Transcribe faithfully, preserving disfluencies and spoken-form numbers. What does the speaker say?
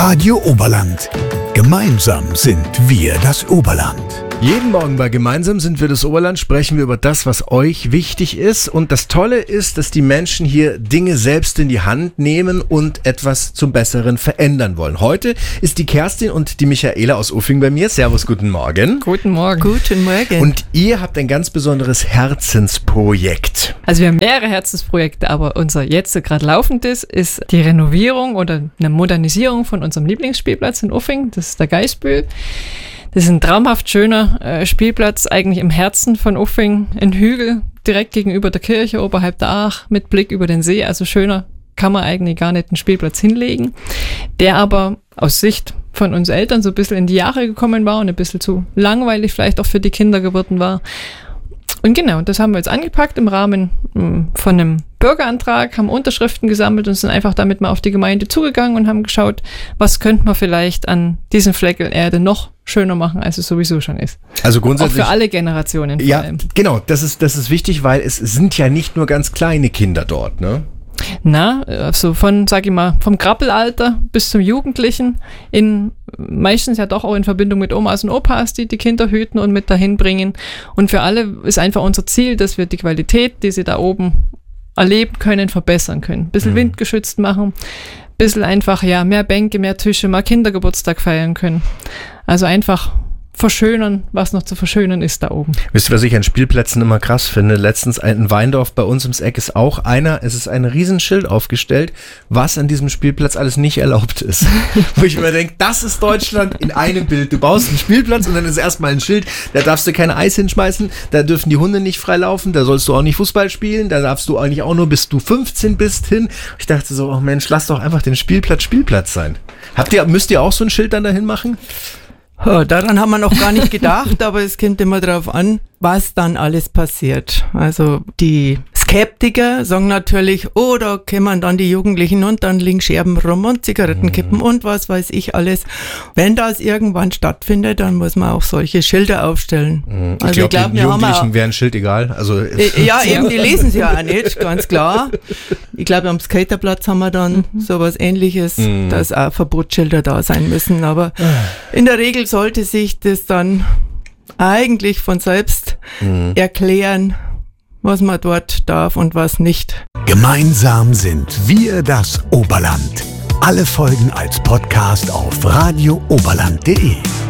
Radio Oberland. Gemeinsam sind wir das Oberland. Jeden Morgen bei Gemeinsam sind wir das Oberland sprechen wir über das, was euch wichtig ist. Und das Tolle ist, dass die Menschen hier Dinge selbst in die Hand nehmen und etwas zum Besseren verändern wollen. Heute ist die Kerstin und die Michaela aus Uffing bei mir. Servus, guten Morgen. Guten Morgen. Guten Morgen. Und ihr habt ein ganz besonderes Herzensprojekt. Also wir haben mehrere Herzensprojekte, aber unser jetzt gerade laufendes ist die Renovierung oder eine Modernisierung von unserem Lieblingsspielplatz in Uffing. Das ist der Geisbühl. Das ist ein traumhaft schöner äh, Spielplatz, eigentlich im Herzen von Uffing, ein Hügel direkt gegenüber der Kirche, oberhalb der Aach, mit Blick über den See. Also schöner kann man eigentlich gar nicht einen Spielplatz hinlegen, der aber aus Sicht von uns Eltern so ein bisschen in die Jahre gekommen war und ein bisschen zu langweilig vielleicht auch für die Kinder geworden war. Und genau, das haben wir jetzt angepackt im Rahmen mh, von einem Bürgerantrag, haben Unterschriften gesammelt und sind einfach damit mal auf die Gemeinde zugegangen und haben geschaut, was könnte man vielleicht an diesem Fleckel Erde noch schöner machen, als es sowieso schon ist. Also grundsätzlich. Auch für alle Generationen vor ja, allem. Genau, das ist, das ist wichtig, weil es sind ja nicht nur ganz kleine Kinder dort, ne? Na, also von, sag ich mal, vom Krabbelalter bis zum Jugendlichen, in meistens ja doch auch in Verbindung mit Omas und Opas, die die Kinder hüten und mit dahin bringen. Und für alle ist einfach unser Ziel, dass wir die Qualität, die sie da oben erleben können, verbessern können. Ein bisschen mhm. windgeschützt machen, ein bisschen einfach, ja, mehr Bänke, mehr Tische, mal Kindergeburtstag feiern können. Also einfach verschönern, was noch zu verschönern ist da oben. Wisst ihr, was ich an Spielplätzen immer krass finde? Letztens in Weindorf bei uns ums Eck ist auch einer, es ist ein Riesenschild aufgestellt, was an diesem Spielplatz alles nicht erlaubt ist. Wo ich mir denke, das ist Deutschland in einem Bild. Du baust einen Spielplatz und dann ist erstmal ein Schild, da darfst du kein Eis hinschmeißen, da dürfen die Hunde nicht frei laufen, da sollst du auch nicht Fußball spielen, da darfst du eigentlich auch nur bis du fünfzehn bist hin. Ich dachte so, oh Mensch, lass doch einfach den Spielplatz Spielplatz sein. Habt ihr, müsst ihr auch so ein Schild dann dahin machen? Oh, daran haben wir noch gar nicht gedacht, aber es kommt immer darauf an, was dann alles passiert. Also die Skeptiker sagen natürlich, oh, da kommen dann die Jugendlichen und dann liegen Scherben rum und Zigaretten kippen mhm. und was weiß ich alles. Wenn das irgendwann stattfindet, dann muss man auch solche Schilder aufstellen. Mhm. Ich also glaube, den wir Jugendlichen wäre ein Schild egal. Also äh, ja, eben, die lesen es ja auch nicht, ganz klar. Ich glaube, am Skaterplatz haben wir dann mhm. sowas Ähnliches, mhm. dass auch Verbotsschilder da sein müssen. Aber in der Regel sollte sich das dann eigentlich von selbst mhm. erklären, was man dort darf und was nicht. Gemeinsam sind wir das Oberland. Alle Folgen als Podcast auf radio oberland punkt de.